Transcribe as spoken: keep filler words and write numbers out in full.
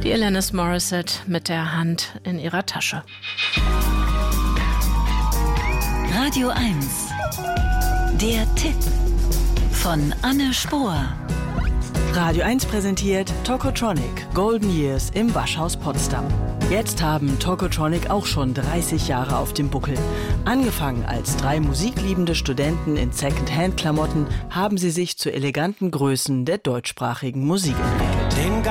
Die Alanis Morissette mit der Hand in ihrer Tasche. Radio eins. Der Tipp von Anne Spohr. Radio eins präsentiert Tokotronic Golden Years im Waschhaus Potsdam. Jetzt haben Tokotronic auch schon dreißig Jahre auf dem Buckel. Angefangen als drei musikliebende Studenten in Second-Hand-Klamotten haben sie sich zu eleganten Größen der deutschsprachigen Musik entwickelt.